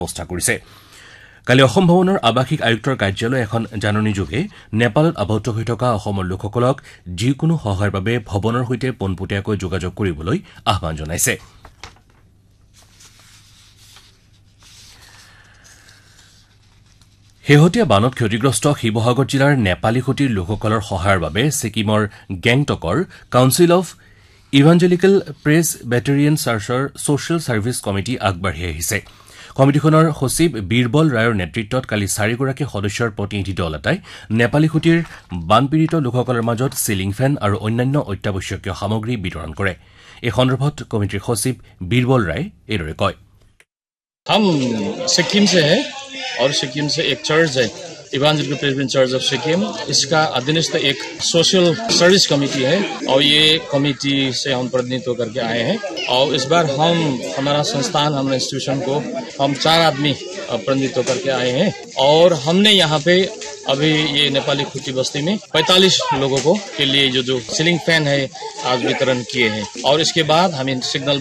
ব্যৱস্থা কৰিছে। কালি অসম ভৱনৰ আৱাসিক আয়ুক্তৰ কাৰ্যালয়ে এখন জাননীযোগে নেপালত আবদ্ধ হৈ থকা অসমৰ লোকসকলক যিকোনো সহায়ৰ বাবে ভৱনৰ সৈতে পোনপটীয়াকৈ যোগাযোগ কৰিবলৈ আহ্বান জনাইছে। শেহতীয়া বানত ক্ষতিগ্ৰস্ত শিৱসাগৰ জিলাৰ নেপালী খুঁটিৰ লোকসকলৰ সহায়ৰ বাবে ছিকিমৰ গেংটকৰ কাউন্সিল অৱ ইভাঞ্জেলিকেল প্ৰেছ বেটেৰিয়েন চাৰ্চৰ ছ'চিয়েল ছাৰ্ভিচ কমিটি আগবাঢ়ি আহিছে। কমিটিখনৰ সচিব বীৰবল ৰায়ৰ নেতৃত্বত কালি 4গৰাকী সদস্যৰ প্ৰতিনিধি দল এটাই নেপালী খুঁটিৰ বানপীড়িত লোকসকলৰ মাজত চিলিং ফেন আৰু অন্যান্য অত্যাৱশ্যকীয় সামগ্ৰী বিতৰণ কৰে। এই সন্দৰ্ভত কমিটিৰ সচিব বীৰবল ৰায় এইদৰে কয়। हम सिक्किम से है और सिक्किम से एक चर्च है evangelical Presbyterian church of Sikkim, इसका अधीनस्थ एक सोशल सर्विस कमेटी है और ये कमेटी से हम प्रतिनिधित्व करके आए हैं। और इस बार हमारा संस्थान, हमारे इंस्टीट्यूशन को हम 4 आदमी प्रतिनिधित्व करके आए हैं और हमने यहाँ पे अभी ये नेपाली खुटी बस्ती में 45 लोगों को के लिए जो सीलिंग फैन है आज वितरण किए हैं और इसके बाद हम सिग्नल